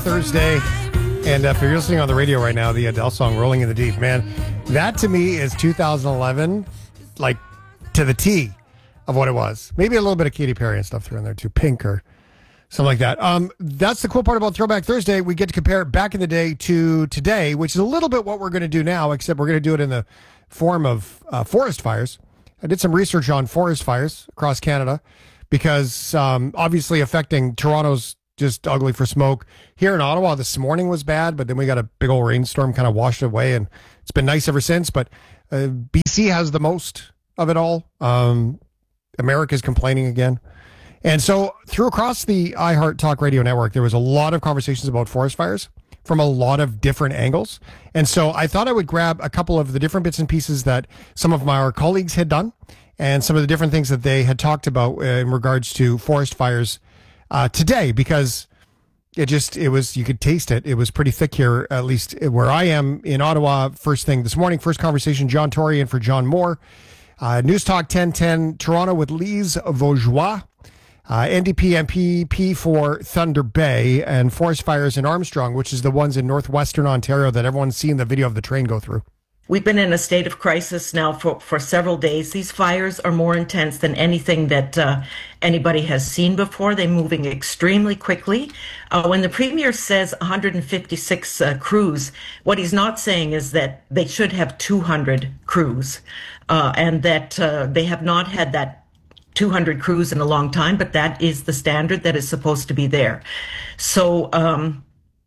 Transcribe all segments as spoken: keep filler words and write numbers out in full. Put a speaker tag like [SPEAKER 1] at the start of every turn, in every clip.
[SPEAKER 1] Thursday. And uh, if you're listening on the radio right now, the Adele song Rolling in the Deep, man, that to me is two thousand eleven, like to the T of what it was. Maybe a little bit of Katy Perry and stuff through in there too, Pink or something like that. Um, that's the cool part about Throwback Thursday. We get to compare back in the day to today, which is a little bit what we're going to do now, except we're going to do it in the form of uh, forest fires. I did some research on forest fires across Canada because um, obviously affecting Toronto's just ugly for smoke. Here in Ottawa this morning was bad, but then we got a big old rainstorm kind of washed it away, and it's been nice ever since. But uh, B C has the most of it all. Um, America's complaining again. And so through across the iHeart Talk Radio network, there was a lot of conversations about forest fires from a lot of different angles. And so I thought I would grab a couple of the different bits and pieces that some of my our colleagues had done and some of the different things that they had talked about in regards to forest fires uh, today, because it just, it was, you could taste it. It was pretty thick here, at least where I am in Ottawa. First thing this morning, first conversation, John Tory in for John Moore. Uh, News Talk ten ten, Toronto with Lise Vaugeois. Uh, N D P M P P for Thunder Bay, and forest fires in Armstrong, which is the ones in northwestern Ontario that everyone's seen the video of the train go through.
[SPEAKER 2] We've been in a state of crisis now for, for several days. These fires are more intense than anything that uh, anybody has seen before. They're moving extremely quickly. Uh, when the Premier says one hundred fifty-six uh, crews, what he's not saying is that they should have two hundred crews, uh, and that uh, they have not had that two hundred crews in a long time, but that is the standard that is supposed to be there. So um,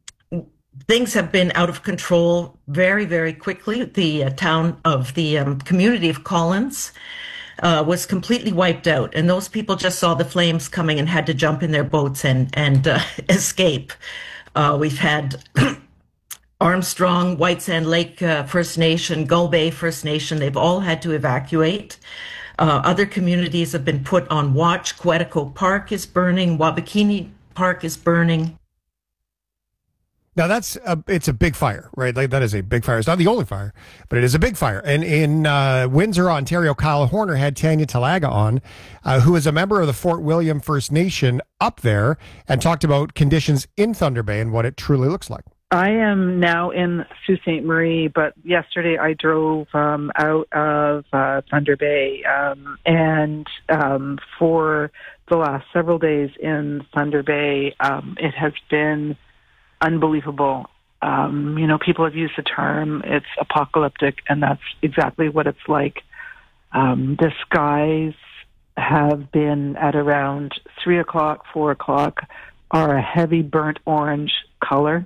[SPEAKER 2] things have been out of control very, very quickly. The uh, town of the um, community of Collins uh, was completely wiped out, and those people just saw the flames coming and had to jump in their boats and, and uh, escape. Uh, we've had Armstrong, White Sand Lake uh, First Nation, Gull Bay First Nation, they've all had to evacuate. Uh, other communities have been put on watch. Quetico Park is burning. Wabakini Park is burning.
[SPEAKER 1] Now that's a, it's a big fire, right? Like that is a big fire. It's not the only fire, but it is a big fire. And in uh, Windsor, Ontario, Kyle Horner had Tanya Talaga on, uh, who is a member of the Fort William First Nation up there, and talked about conditions in Thunder Bay and what it truly looks like.
[SPEAKER 3] I am now in Sault Ste. Marie, but yesterday I drove um, out of uh, Thunder Bay, um, and um, for the last several days in Thunder Bay, um, it has been unbelievable. Um, you know, people have used the term, it's apocalyptic, and that's exactly what it's like. Um, the skies have been at around three o'clock, four o'clock, are a heavy burnt orange color.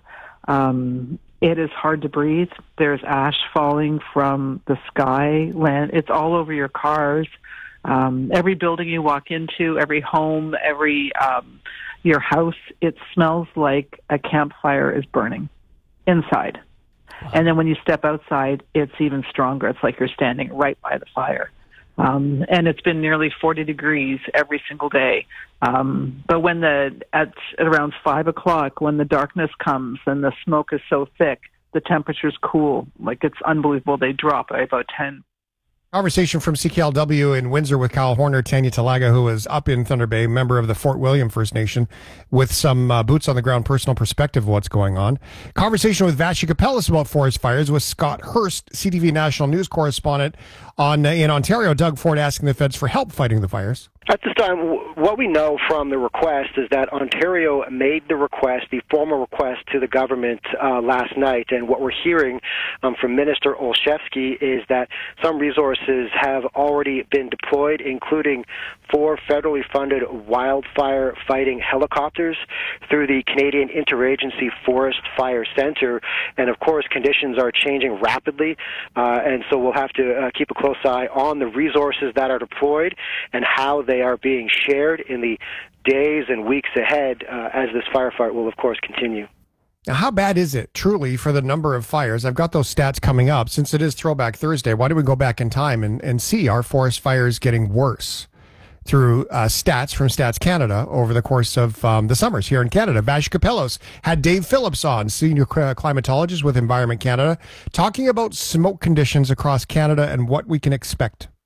[SPEAKER 3] Um, it is hard to breathe. There's ash falling from the sky. Land, it's all over your cars. Um, every building you walk into, every home, every um, your house, it smells like a campfire is burning inside. Wow. And then when you step outside, it's even stronger. It's like you're standing right by the fire. Um, and it's been nearly forty degrees every single day. Um, but when the, at, at around five o'clock, when the darkness comes and the smoke is so thick, the temperature's cool. Like, it's unbelievable. They drop by about ten.
[SPEAKER 1] Conversation from C K L W in Windsor with Kyle Horner, Tanya Talaga, who is up in Thunder Bay, member of the Fort William First Nation, with some uh, boots on the ground personal perspective of what's going on. Conversation with Vassy Kapelos about forest fires with Scott Hurst, C T V National News correspondent on uh, in Ontario. Doug Ford asking the feds for help fighting the fires.
[SPEAKER 4] At this time, what we know from the request is that Ontario made the request, the formal request to the government uh, last night, and what we're hearing um, from Minister Olszewski is that some resources have already been deployed, including four federally funded wildfire fighting helicopters through the Canadian Interagency Forest Fire Center, and of course conditions are changing rapidly, uh, and so we'll have to uh, keep a close eye on the resources that are deployed and how they are being shared in the days and weeks ahead uh, as this firefight will, of course, continue.
[SPEAKER 1] Now, how bad is it, truly, for the number of fires? I've got those stats coming up. Since it is Throwback Thursday, why don't we go back in time and, and see our forest fires getting worse through uh, stats from Stats Canada over the course of um, the summers here in Canada? Vassy Kapelos had Dave Phillips on, senior climatologist with Environment Canada, talking about smoke conditions across Canada and what we can expect.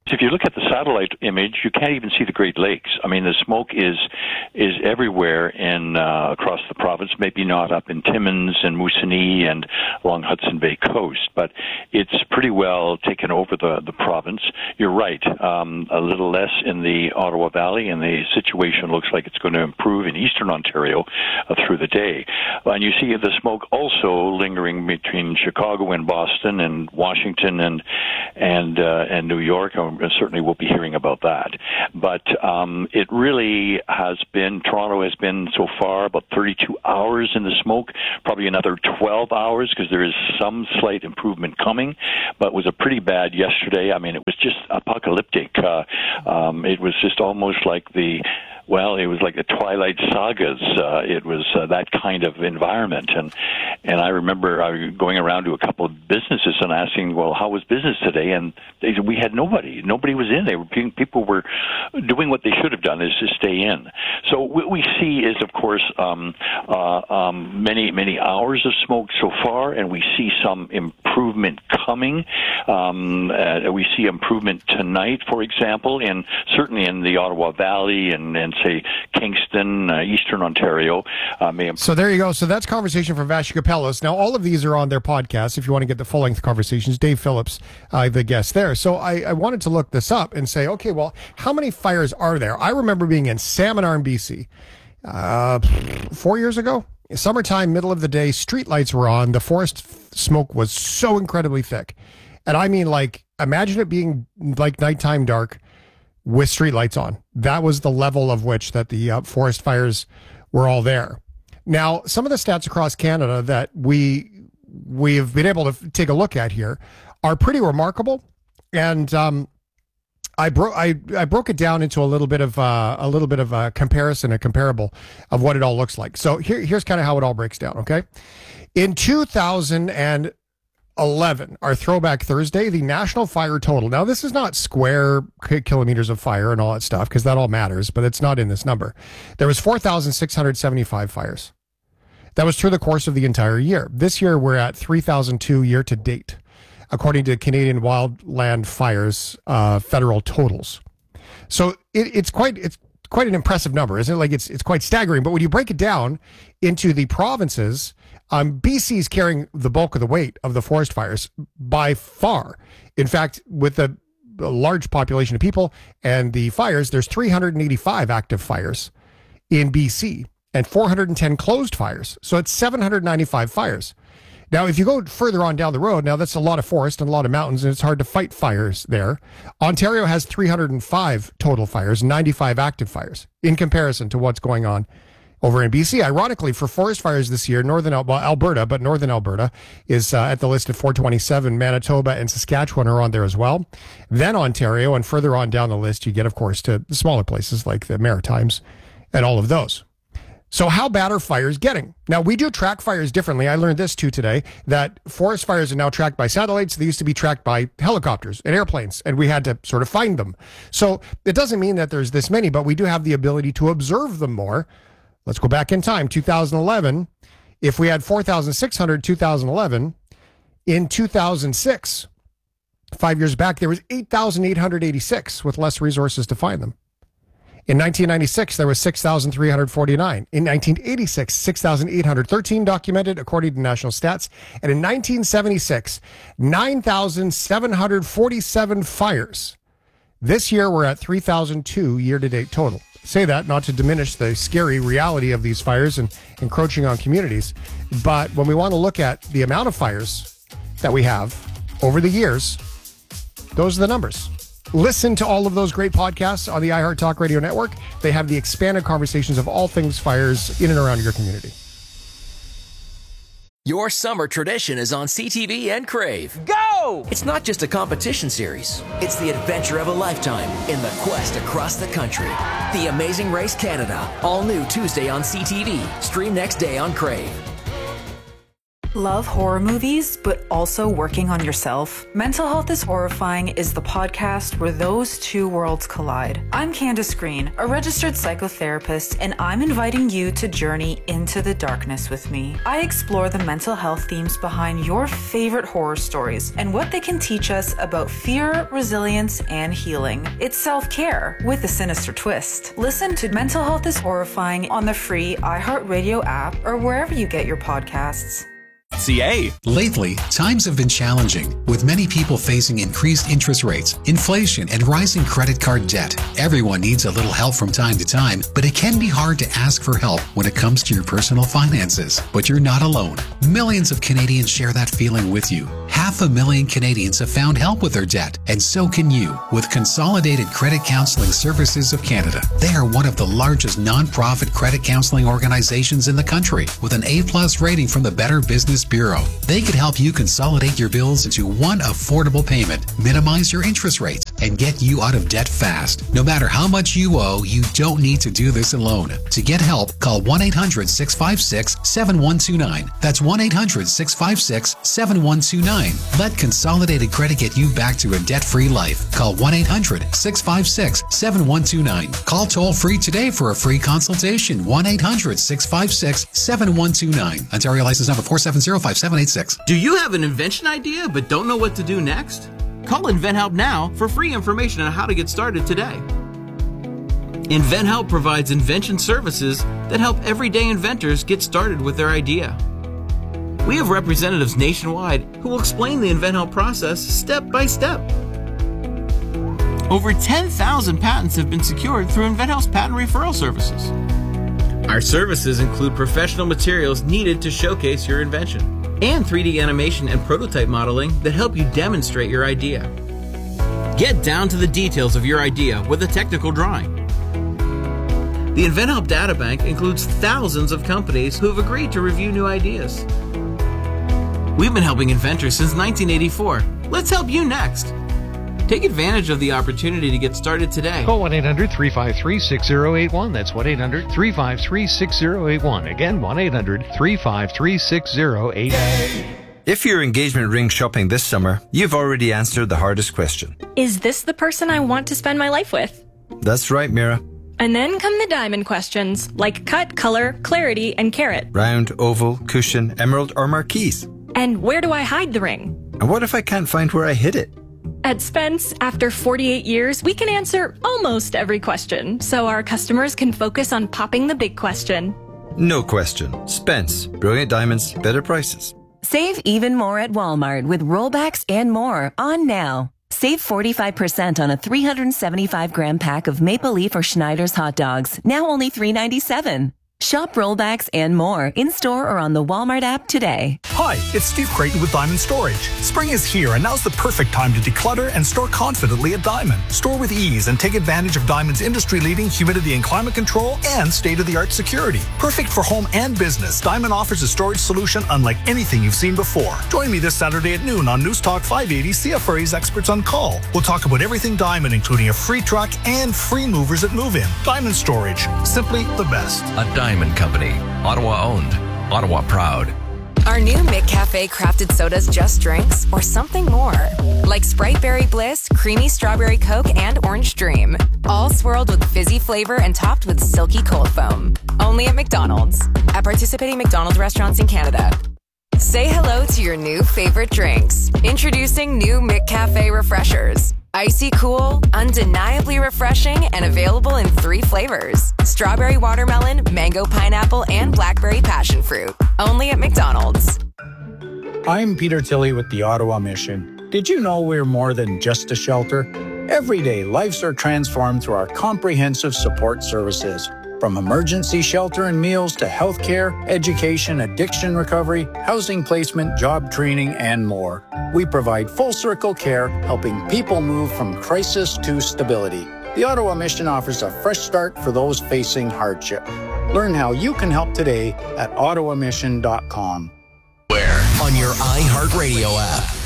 [SPEAKER 5] If you look at the satellite image, you can't even see the Great Lakes. I mean, the smoke is is everywhere in uh, across the province. Maybe not up in Timmins and Moosonee and along Hudson Bay coast, but it's pretty well taken over the the province. You're right, um, a little less in the Ottawa Valley, and the situation looks like it's going to improve in eastern Ontario uh, through the day. And you see the smoke also lingering between Chicago and Boston and Washington and and uh, and New York. And certainly we'll be hearing about that. But um, it really has been, Toronto has been so far about thirty-two hours in the smoke, probably another twelve hours because there is some slight improvement coming, but it was a pretty bad yesterday. I mean, it was just apocalyptic. Uh, um, it was just almost like the Well, it was like the Twilight Sagas. Uh, it was uh, that kind of environment, and and I remember I was going around to a couple of businesses and asking, "Well, how was business today?" And they said we had nobody. Nobody was in. They were people were doing what they should have done, is to stay in. So what we see is, of course, um, uh, um, many many hours of smoke so far, and we see some improvement coming. Um, uh, we see improvement tonight, for example, and certainly in the Ottawa Valley and and say Kingston, uh, Eastern Ontario. Uh, may
[SPEAKER 1] so there you go. So that's conversation from Vassy Kapelos. Now, all of these are on their podcast if you want to get the full-length conversations. Dave Phillips, uh, the guest there. So I, I wanted to look this up and say, okay, well, how many fires are there? I remember being in Salmon Arm, B C, uh, four years ago. Summertime, middle of the day, street lights were on. The forest smoke was so incredibly thick. And I mean, like, imagine it being like nighttime dark with street lights on. That was the level of which that the uh, forest fires were all there. Now, some of the stats across Canada that we we have been able to take a look at here are pretty remarkable, and um, I broke I, I broke it down into a little bit of uh, a little bit of a comparison, a comparable of what it all looks like. So here here's kind of how it all breaks down. Okay, in two thousand eleven, our Throwback Thursday, the national fire total. Now, this is not square kilometers of fire and all that stuff, because that all matters, but it's not in this number. There was four thousand six hundred seventy-five fires. That was through the course of the entire year. This year, we're at three thousand two year to date, according to Canadian Wildland Fire's uh, federal totals. So it, it's quite it's quite an impressive number, isn't it? Like it's it's quite staggering. But when you break it down into the provinces, Um, B C's carrying the bulk of the weight of the forest fires by far. In fact, with a, a large population of people and the fires, there's three hundred eighty-five active fires in B C and four hundred ten closed fires. So it's seven hundred ninety-five fires. Now, if you go further on down the road, now that's a lot of forest and a lot of mountains, and it's hard to fight fires there. Ontario has three hundred five total fires, ninety-five active fires in comparison to what's going on over in B C. Ironically, for forest fires this year, northern Al- well, Alberta, but northern Alberta is uh, at the list of four twenty-seven. Manitoba and Saskatchewan are on there as well. Then Ontario, and further on down the list, you get, of course, to the smaller places like the Maritimes and all of those. So how bad are fires getting? Now, we do track fires differently. I learned this too today, that forest fires are now tracked by satellites. They used to be tracked by helicopters and airplanes, and we had to sort of find them. So it doesn't mean that there's this many, but we do have the ability to observe them more. Let's go back in time, two thousand eleven. If we had four thousand six hundred, two thousand eleven, in two thousand six, five years back, there was eight thousand eight hundred eighty-six with less resources to find them. In nineteen ninety-six, there was six thousand three hundred forty-nine. In nineteen eighty-six, six thousand eight hundred thirteen documented, according to national stats. And in nineteen seventy-six, nine thousand seven hundred forty-seven fires. This year, we're at three thousand two year-to-date total. Say that not to diminish the scary reality of these fires and encroaching on communities. But when we want to look at the amount of fires that we have over the years, those are the numbers. Listen to all of those great podcasts on the iHeart Talk Radio Network. They have the expanded conversations of all things fires in and around your community.
[SPEAKER 6] Your summer tradition is on C T V and Crave.
[SPEAKER 7] Go!
[SPEAKER 6] It's not just a competition series. It's the adventure of a lifetime in the quest across the country. The Amazing Race Canada. All new Tuesday on C T V. Stream next day on Crave.
[SPEAKER 7] Love horror movies, but also working on yourself? Mental Health is Horrifying is the podcast where those two worlds collide. I'm Candace Green, a registered psychotherapist, and I'm inviting you to journey into the darkness with me. I explore the mental health themes behind your favorite horror stories and what they can teach us about fear, resilience, and healing. It's self-care with a sinister twist. Listen to Mental Health is Horrifying on the free iHeartRadio app or wherever you get your podcasts.
[SPEAKER 8] C A.
[SPEAKER 9] Lately, times have been challenging, with many people facing increased interest rates, inflation, and rising credit card debt. Everyone needs a little help from time to time, but it can be hard to ask for help when it comes to your personal finances. But you're not alone. Millions of Canadians share that feeling with you. Half a million Canadians have found help with their debt, and so can you with Consolidated Credit Counseling Services of Canada. They are one of the largest non-profit credit counseling organizations in the country, with an A-plus rating from the Better Business Bureau. They could help you consolidate your bills into one affordable payment, minimize your interest rates, and get you out of debt fast. No matter how much you owe, you don't need to do this alone. To get help, call one eight hundred six five six seven one two nine. That's one eight hundred six five six seven one two nine. Let Consolidated Credit get you back to a debt-free life. Call one eight hundred six five six seven one two nine. Call toll-free today for a free consultation. one eight hundred six five six seven one two nine. Ontario license number four seven zero five seven eight six.
[SPEAKER 8] Do you have an invention idea but don't know what to do next? Call InventHelp now for free information on how to get started today. InventHelp provides invention services that help everyday inventors get started with their idea. We have representatives nationwide who will explain the InventHelp process step by step. Over ten thousand patents have been secured through InventHelp's patent referral services. Our services include professional materials needed to showcase your invention and three D animation and prototype modeling that help you demonstrate your idea. Get down to the details of your idea with a technical drawing. The InventHelp Databank includes thousands of companies who have agreed to review new ideas. We've been helping inventors since nineteen eighty-four. Let's help you next. Take advantage of the opportunity to get started today.
[SPEAKER 10] Call one eight hundred three five three six zero eight one. That's one eight hundred three five three six zero eight one. Again, one eight hundred three five three six zero eight one.
[SPEAKER 11] If you're engagement ring shopping this summer, you've already answered the hardest question.
[SPEAKER 12] Is this the person I want to spend my life with?
[SPEAKER 11] That's right, Mira.
[SPEAKER 12] And then come the diamond questions, like cut, color, clarity, and carat.
[SPEAKER 11] Round, oval, cushion, emerald, or marquise.
[SPEAKER 12] And where do I hide the ring?
[SPEAKER 11] And what if I can't find where I hid it?
[SPEAKER 12] At Spence, after forty-eight years, we can answer almost every question, so our customers can focus on popping the big question.
[SPEAKER 11] No question. Spence. Brilliant diamonds, better prices.
[SPEAKER 13] Save even more at Walmart with rollbacks and more on now. Save forty-five percent on a three hundred seventy-five gram pack of Maple Leaf or Schneider's hot dogs, now only three ninety-seven. Shop rollbacks and more in-store or on the Walmart app today.
[SPEAKER 14] Hi, it's Steve Creighton with Diamond Storage. Spring is here and now's the perfect time to declutter and store confidently at Diamond. Store with ease and take advantage of Diamond's industry-leading humidity and climate control and state-of-the-art security. Perfect for home and business, Diamond offers a storage solution unlike anything you've seen before. Join me this Saturday at noon on News Talk five eighty, C F R A's Experts on Call. We'll talk about everything Diamond, including a free truck and free movers at move-in. Diamond Storage, simply the best.
[SPEAKER 15] A Diamond Company. Ottawa owned. Ottawa proud.
[SPEAKER 16] Are new McCafe crafted sodas just drinks or something more? Like Sprite Berry Bliss, Creamy Strawberry Coke, and Orange Dream. All swirled with fizzy flavor and topped with silky cold foam. Only at McDonald's. At participating McDonald's restaurants in Canada. Say hello to your new favorite drinks. Introducing new McCafe Refreshers. Icy cool, undeniably refreshing, and available in three flavors. Strawberry watermelon, mango pineapple, and blackberry passion fruit. Only at McDonald's.
[SPEAKER 17] I'm Peter Tilley with the Ottawa Mission. Did you know we're more than just a shelter? Every day, lives are transformed through our comprehensive support services. From emergency shelter and meals to healthcare, education, addiction recovery, housing placement, job training, and more. We provide full-circle care, helping people move from crisis to stability. The Ottawa Mission offers a fresh start for those facing hardship. Learn how you can help today at ottawa mission dot com.
[SPEAKER 6] Where? On your iHeartRadio app.